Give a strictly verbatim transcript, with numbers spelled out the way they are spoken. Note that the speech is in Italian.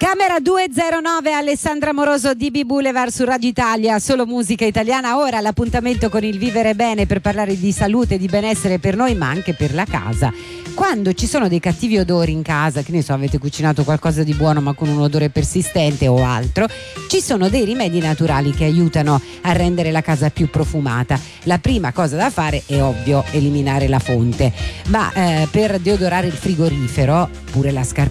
Camera duecentonove, Alessandra Moroso, D B Boulevard su Radio Italia, solo musica italiana. Ora l'appuntamento con il Vivere Bene per parlare di salute e di benessere per noi, ma anche per la casa. Quando ci sono dei cattivi odori in casa, che ne so, avete cucinato qualcosa di buono ma con un odore persistente o altro, ci sono dei rimedi naturali che aiutano a rendere la casa più profumata. La prima cosa da fare è ovvio eliminare la fonte, ma eh, per deodorare il frigorifero, pure la scarpetta